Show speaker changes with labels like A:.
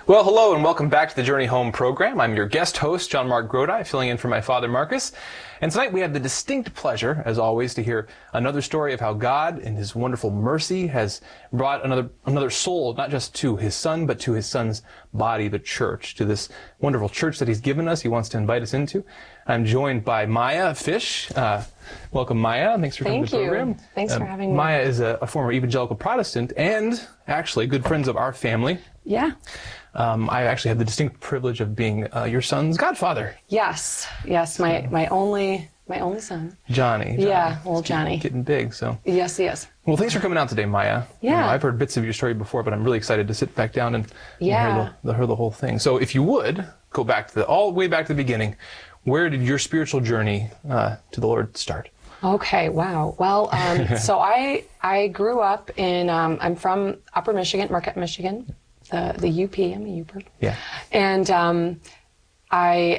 A: Well, hello and welcome back to the Journey Home program. I'm your guest host, John Mark Grodi, filling in for my father, Marcus. And tonight we have the distinct pleasure, as always, to hear another story of how God, in His wonderful mercy, has brought another soul, not just to His Son, but to His Son's body, the church, to this wonderful church that He's given us, He wants to invite us into. I'm joined by Maya Fish. Welcome, Maya. Thanks for coming to the program.
B: Thanks for having me.
A: Maya is a former evangelical Protestant and actually good friends of our family.
B: Yeah.
A: I actually had the distinct privilege of being your son's godfather.
B: Yes, my only son.
A: Johnny.
B: Yeah, old Johnny.
A: Getting big, so.
B: Yes, he is.
A: Well, thanks for coming out today, Maya.
B: Yeah.
A: I've heard bits of your story before, but I'm really excited to sit back down and hear the whole thing. So if you would, go back to all the way back to the beginning. Where did your spiritual journey to the Lord start?
B: Okay, wow. Well, so I grew up in, I'm from Upper Michigan, Marquette, Michigan, the UP. I'm a Uper.
A: Yeah.
B: And I